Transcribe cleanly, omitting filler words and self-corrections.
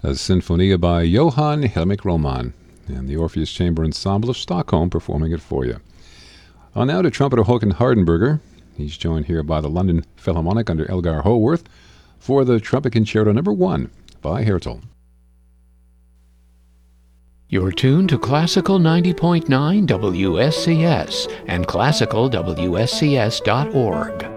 a Sinfonia by Johann Helmich Roman, and the Orpheus Chamber Ensemble of Stockholm performing it for you. On now to trumpeter Håkan Hardenberger. He's joined here by the London Philharmonic under Elgar Howarth for the Trumpet Concerto No. 1 by Hertel. You're tuned to Classical 90.9 WSCS and classicalwscs.org.